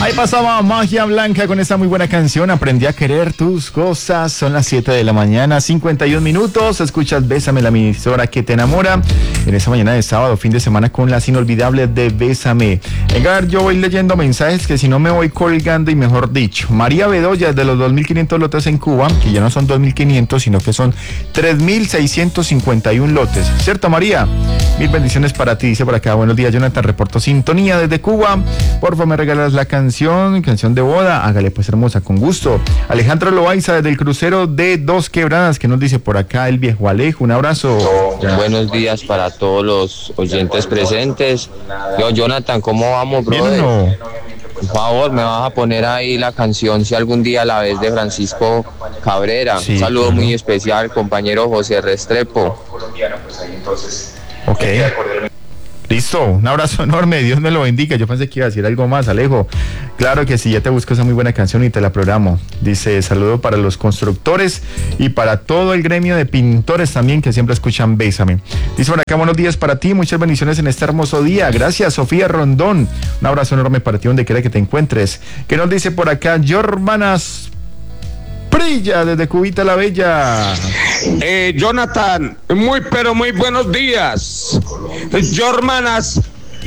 Ahí pasaba Magia Blanca con esta muy buena canción, Aprendí a querer tus cosas. Son las 7 de la mañana, 51 minutos. Escuchas Bésame, la emisora que te enamora. En esta mañana de sábado, fin de semana, con las inolvidables de Bésame. Venga, yo voy leyendo mensajes que si no me voy colgando, y mejor dicho. María Bedoya, de los 2.500 lotes en Cuba, que ya no son 2.500, sino que son 3.651 lotes. ¿Cierto, María? Mil bendiciones para ti, dice por acá. Buenos días, Jonathan, reporto sintonía desde Cuba. Porfa, me regalas la canción de boda. Hágale pues, hermosa, con gusto. Alejandro Loaiza, desde el crucero de Dos Quebradas, que nos dice por acá el viejo Alejo. Un abrazo. Buenos días para todos los oyentes presentes. Yo, Jonathan, ¿cómo vamos, brother? No. Por favor, me vas a poner ahí la canción Si algún día la ves, de Francisco Cabrera. Sí, un saludo claro. muy especial, compañero José Restrepo. Ok. Listo, un abrazo enorme, Dios me lo bendiga. Yo pensé que iba a decir algo más, Alejo. Claro que sí, ya te busco esa muy buena canción y te la programo. Dice, saludo para los constructores y para todo el gremio de pintores también que siempre escuchan Bésame. Dice por acá, buenos días para ti, muchas bendiciones en este hermoso día. Gracias, Sofía Rondón. Un abrazo enorme para ti donde quiera que te encuentres. ¿Qué nos dice por acá? Yormanas Prilla, desde Cubita la Bella. Jonathan, pero muy buenos días. Yo, hermanas,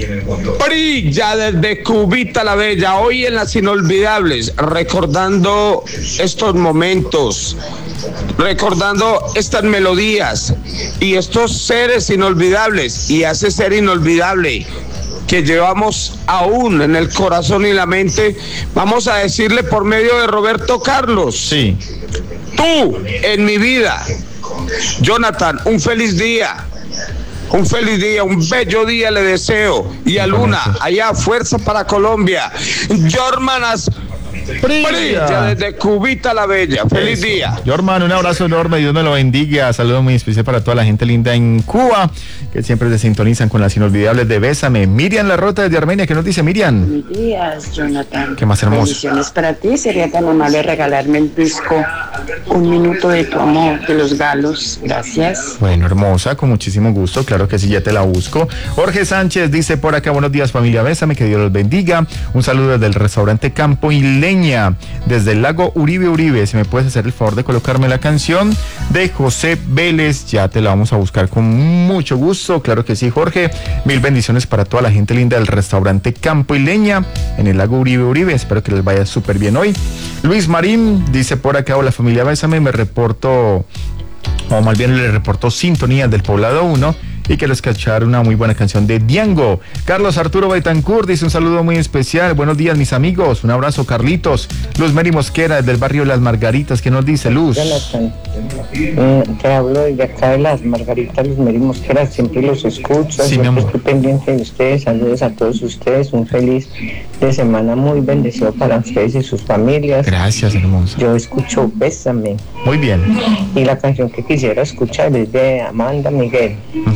brilla desde Cubita la Bella, hoy en las inolvidables, recordando estos momentos, recordando estas melodías y estos seres inolvidables, y ese ser inolvidable que llevamos aún en el corazón y la mente, vamos a decirle por medio de Roberto Carlos. Sí. Tú en mi vida, Jonathan, un feliz día, un bello día le deseo. Y a Luna, allá, fuerza para Colombia. Yo, hermanas, brilla desde Cubita la Bella. Feliz día. Yo, hermano, un abrazo enorme, Dios me lo bendiga. Saludo muy especial para toda la gente linda en Cuba, que siempre se sintonizan con las inolvidables de Bésame. Miriam La Rota desde Armenia, ¿qué nos dice Miriam? Buenos días, Jonathan. Qué más hermoso. Bendiciones para ti. Sería tan amable regalarme el disco Un Minuto de tu Amor, de Los Galos. Gracias. Bueno, hermosa, con muchísimo gusto, claro que sí, ya te la busco. Jorge Sánchez dice por acá, buenos días familia Bésame, que Dios los bendiga. Un saludo desde el restaurante Campo y Leña, desde el lago Uribe. Si me puedes hacer el favor de colocarme la canción de José Vélez, ya te la vamos a buscar con mucho gusto. Claro que sí, Jorge. Mil bendiciones para toda la gente linda del restaurante Campo y Leña en el lago Uribe. Espero que les vaya súper bien hoy. Luis Marín dice por acá, hola familia Bésame, me reporto, o más bien le reportó sintonía del Poblado 1 y quiero escuchar una muy buena canción de Diango. Carlos Arturo Betancourt dice un saludo muy especial. Buenos días, mis amigos. Un abrazo, Carlitos. Luz Mary Mosquera, del barrio Las Margaritas. ¿Qué nos dice, Luz? Jonathan, te hablo de acá de Las Margaritas, Luz Mary Mosquera. Siempre los escucho, sí, siempre estoy pendiente de ustedes. Saludos a todos ustedes. Un feliz de semana muy bendecido para ustedes y sus familias. Gracias, hermosa. Yo escucho Bésame. Muy bien. Y la canción que quisiera escuchar es de Amanda Miguel.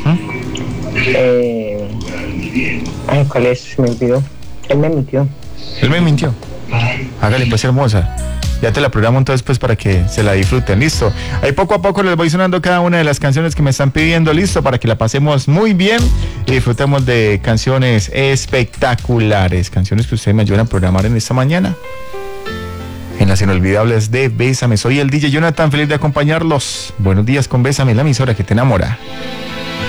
¿Cuál es? Me olvidó. Él me mintió. Hágale pues, hermosa. Ya te la programo entonces pues para que se la disfruten, listo. Ahí poco a poco les voy sonando cada una de las canciones que me están pidiendo, listo, para que la pasemos muy bien y disfrutemos de canciones espectaculares, canciones que ustedes me ayudan a programar en esta mañana en las inolvidables de Bésame. Soy el DJ Jonathan, feliz de acompañarlos. Buenos días con Bésame, la emisora que te enamora.